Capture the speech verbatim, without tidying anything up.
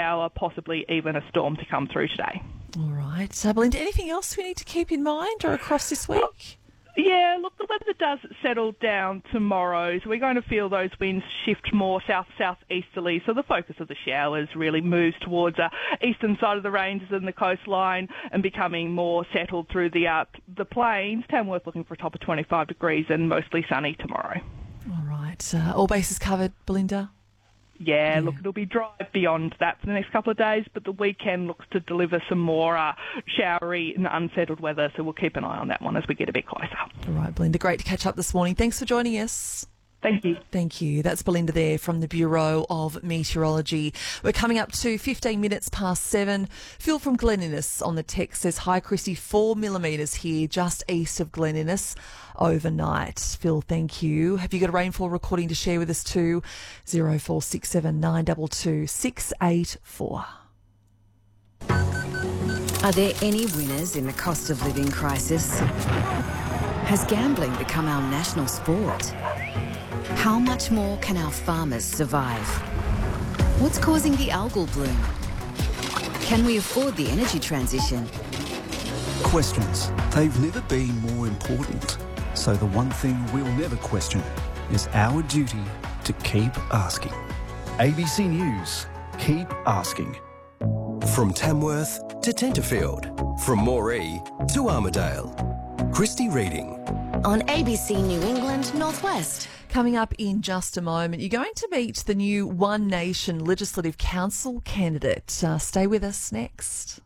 shower, possibly even a storm to come through today. All right. So, Belinda, anything else we need to keep in mind or across this week? Yeah, look, the weather does settle down tomorrow, so we're going to feel those winds shift more south-southeasterly, so the focus of the showers really moves towards the uh, eastern side of the ranges and the coastline and becoming more settled through the uh, the plains. Tamworth looking for a top of twenty-five degrees and mostly sunny tomorrow. All right. Uh, all bases covered, Belinda? Yeah, Yeah. look, it'll be dry beyond that for the next couple of days, but the weekend looks to deliver some more uh, showery and unsettled weather, so we'll keep an eye on that one as we get a bit closer. All right, Belinda, great to catch up this morning. Thanks for joining us. Thank you. Thank you. That's Belinda there from the Bureau of Meteorology. We're coming up to fifteen minutes past seven. Phil from Glen Innes on the text says, hi, Christy, four millimetres here just east of Glen Innes overnight. Phil, thank you. Have you got a rainfall recording to share with us too? zero four six seven nine two two six eight four. Are there any winners in the cost of living crisis? Has gambling become our national sport? How much more can our farmers survive? What's causing the algal bloom? Can we afford the energy transition? Questions. They've never been more important. So the one thing we'll never question is our duty to keep asking. A B C News. Keep asking. From Tamworth to Tenterfield, from Moree to Armidale. Christy Reading. On A B C New England Northwest. Coming up in just a moment, you're going to meet the new One Nation Legislative Council candidate. Uh, stay with us next.